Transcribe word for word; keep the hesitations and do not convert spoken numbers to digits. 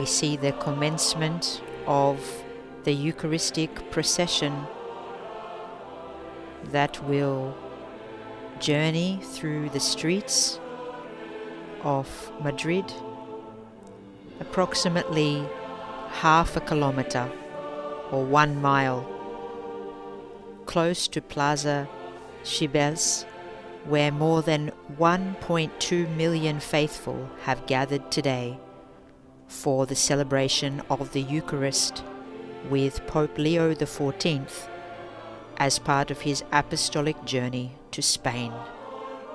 see the commencement of the Eucharistic procession that will journey through the streets of Madrid, approximately half a kilometer or one mile, close to Plaza Cibeles, where more than one point two million faithful have gathered today for the celebration of the Eucharist with Pope Leo the fourteenth as part of his apostolic journey to Spain.